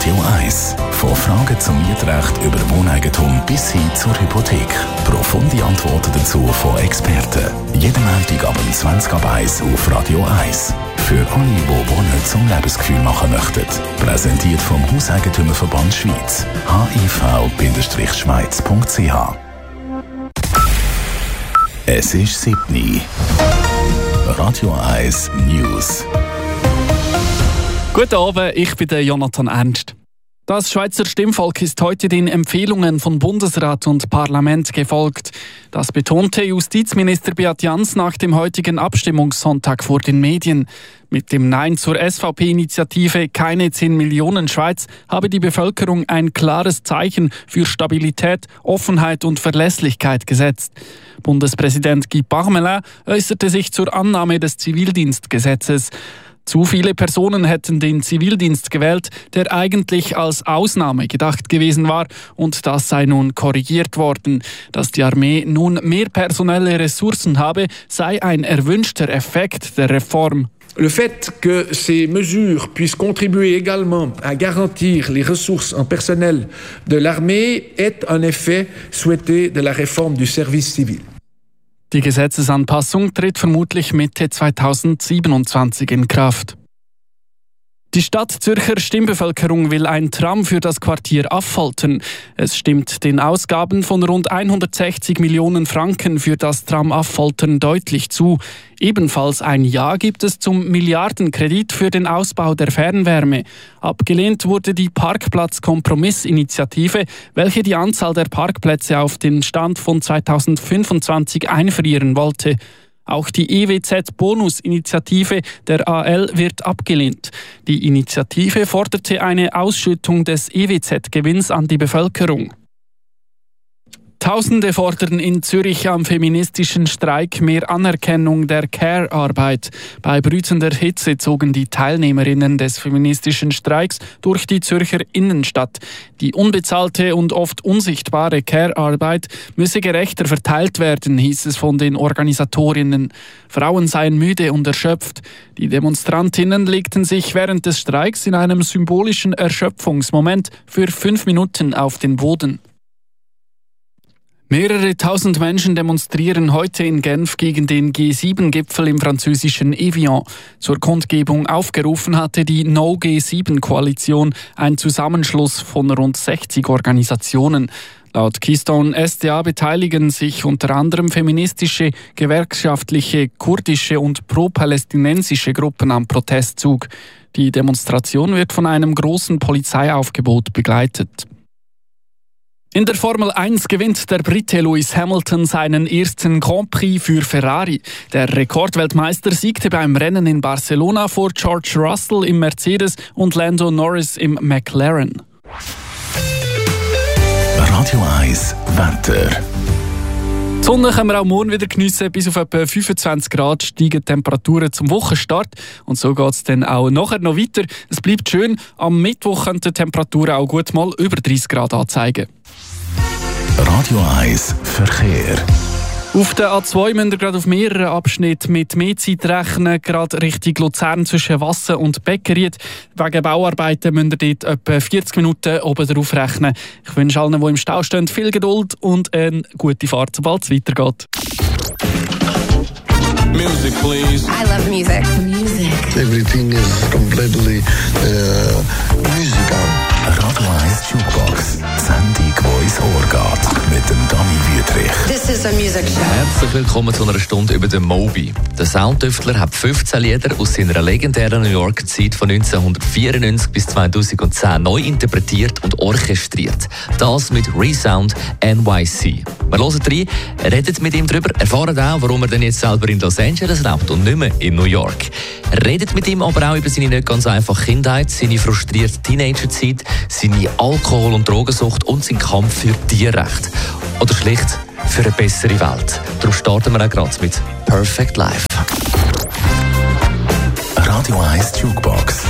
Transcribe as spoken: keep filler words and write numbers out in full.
Radio eins. Von Fragen zum Mietrecht über Wohneigentum bis hin zur Hypothek. Profunde Antworten dazu von Experten. Jeden Montag ab zwanzig ab eins auf Radio eins. Für alle, die Wohnen zum Lebensgefühl machen möchten. Präsentiert vom Hauseigentümerverband Schweiz. h i v Bindestrich schweiz punkt c h. Es ist sieben Uhr. Radio eins News. Guten Abend, ich bin der Jonathan Ernst. Das Schweizer Stimmvolk ist heute den Empfehlungen von Bundesrat und Parlament gefolgt. Das betonte Justizminister Beat Jans nach dem heutigen Abstimmungssonntag vor den Medien. Mit dem Nein zur S V P-Initiative Keine zehn Millionen Schweiz habe die Bevölkerung ein klares Zeichen für Stabilität, Offenheit und Verlässlichkeit gesetzt. Bundespräsident Guy Parmelin äußerte sich zur Annahme des Zivildienstgesetzes. Zu viele Personen hätten den Zivildienst gewählt, der eigentlich als Ausnahme gedacht gewesen war, und das sei nun korrigiert worden. Dass die Armee nun mehr personelle Ressourcen habe, sei ein erwünschter Effekt der Reform. Le fait que ces mesures puissent contribuer également à garantir les ressources en personnel de l'armée est un effet souhaité de la réforme du service civil. Die Gesetzesanpassung tritt vermutlich Mitte zweitausendsiebenundzwanzig in Kraft. Die Stadt Zürcher Stimmbevölkerung will ein Tram für das Quartier Affoltern. Es stimmt den Ausgaben von rund hundertsechzig Millionen Franken für das Tram Affoltern deutlich zu. Ebenfalls ein Ja gibt es zum Milliardenkredit für den Ausbau der Fernwärme. Abgelehnt wurde die Parkplatz-Kompromiss-Initiative, welche die Anzahl der Parkplätze auf den Stand von zweitausendfünfundzwanzig einfrieren wollte. Auch die E W Z-Bonus-Initiative der A L wird abgelehnt. Die Initiative forderte eine Ausschüttung des E W Z-Gewinns an die Bevölkerung. Tausende fordern in Zürich am feministischen Streik mehr Anerkennung der Care-Arbeit. Bei brütender Hitze zogen die Teilnehmerinnen des feministischen Streiks durch die Zürcher Innenstadt. Die unbezahlte und oft unsichtbare Care-Arbeit müsse gerechter verteilt werden, hieß es von den Organisatorinnen. Frauen seien müde und erschöpft. Die Demonstrantinnen legten sich während des Streiks in einem symbolischen Erschöpfungsmoment für fünf Minuten auf den Boden. Mehrere tausend Menschen demonstrieren heute in Genf gegen den G sieben Gipfel im französischen Evian. Zur Kundgebung aufgerufen hatte die No G sieben Koalition, ein Zusammenschluss von rund sechzig Organisationen. Laut Keystone S D A beteiligen sich unter anderem feministische, gewerkschaftliche, kurdische und pro-palästinensische Gruppen am Protestzug. Die Demonstration wird von einem großen Polizeiaufgebot begleitet. In der Formel eins gewinnt der Brite Lewis Hamilton seinen ersten Grand Prix für Ferrari. Der Rekordweltmeister siegte beim Rennen in Barcelona vor George Russell im Mercedes und Lando Norris im McLaren. Radio eins Wetter. Die Sonne können wir auch morgen wieder geniessen. Bis auf etwa fünfundzwanzig Grad steigen die Temperaturen zum Wochenstart. Und so geht es dann auch nachher noch weiter. Es bleibt schön. Am Mittwoch können die Temperaturen auch gut mal über dreißig Grad anzeigen. Radio eins Verkehr. Auf der A zwei müssen wir gerade auf mehreren Abschnitten mit mehr Zeit rechnen, gerade Richtung Luzern zwischen Wassen und Beckeried. Wegen Bauarbeiten müssen wir dort etwa vierzig Minuten oben drauf rechnen. Ich wünsche allen, die im Stau stehen, viel Geduld und eine gute Fahrt, sobald es weitergeht. Music, please. I love music. Music. Everything is completely uh, musical. Radio eins Jukebox. Sendung, die ins Ohr geht. Mit dem Dani Wüthrich. This is a music show. Herzlich willkommen zu einer Stunde über den Moby. Der Soundtüftler hat fünfzehn Lieder aus seiner legendären New Yorker Zeit von neunzehnhundertvierundneunzig bis zweitausendzehn neu interpretiert und orchestriert. Das mit Resound N Y C. Wir hören rein, redet mit ihm darüber, erfahren auch, warum er denn jetzt selber in Los Angeles lebt und nicht mehr in New York. Redet mit ihm aber auch über seine nicht ganz einfache Kindheit, seine frustrierte Teenagerzeit, seine Alkohol- und Drogensucht und seinen Kampf für Tierrecht. Oder schlicht für eine bessere Welt. Darum starten wir auch gerade mit Perfect Life. Radio eins Jukebox.